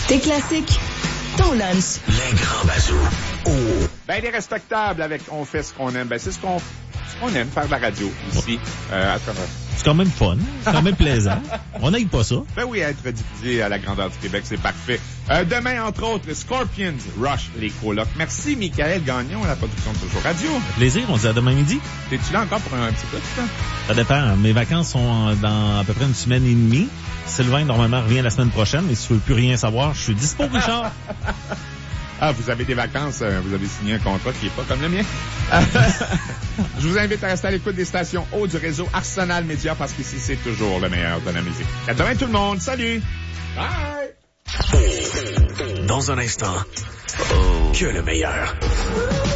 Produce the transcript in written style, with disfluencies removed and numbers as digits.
Tes classiques, ton lunch. Les grands bazous. Oh. Ben, les respectables avec On fait ce qu'on aime. Ben, c'est ce qu'on aime, faire de la radio ici. C'est quand même fun. C'est quand même plaisant. On n'aime pas ça. Ben oui, être diffusé à la grandeur du Québec, c'est parfait. Demain, entre autres, Scorpions, Rush, les colocs. Merci, Michael Gagnon, à la production de Toujours Radio. Plaisir, on se dit à demain midi. T'es-tu là encore pour un petit peu de temps? Ça dépend. Mes vacances sont dans à peu près une semaine et demie. Sylvain, normalement, revient la semaine prochaine, mais si tu veux plus rien savoir, je suis dispo, Richard. Ah, vous avez des vacances, vous avez signé un contrat qui est pas comme le mien. Je vous invite à rester à l'écoute des stations haut du réseau Arsenal Média parce qu'ici, c'est toujours le meilleur de la musique. À demain tout le monde. Salut! Bye! Dans un instant, que le meilleur.